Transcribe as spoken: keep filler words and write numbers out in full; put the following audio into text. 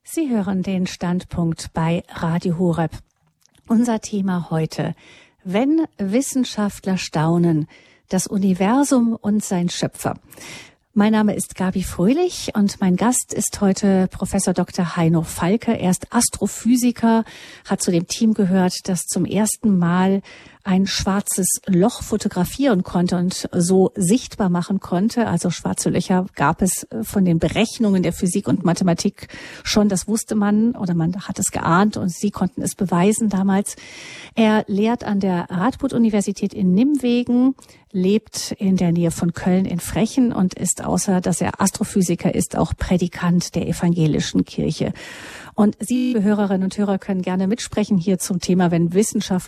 Sie hören den Standpunkt bei Radio Horeb. Unser Thema heute: Wenn Wissenschaftler staunen, das Universum und sein Schöpfer. Mein Name ist Gabi Fröhlich und mein Gast ist heute Professor Doktor Heino Falke. Er ist Astrophysiker, hat zu dem Team gehört, das zum ersten Mal ein schwarzes Loch fotografieren konnte und so sichtbar machen konnte. Also schwarze Löcher gab es von den Berechnungen der Physik und Mathematik schon. Das wusste man oder man hat es geahnt und sie konnten es beweisen damals. Er lehrt an der Radboud-Universität in Nimwegen, lebt in der Nähe von Köln in Frechen und ist, außer dass er Astrophysiker ist, auch Prädikant der evangelischen Kirche. Und Sie, Hörerinnen und Hörer, können gerne mitsprechen hier zum Thema, wenn Wissenschaft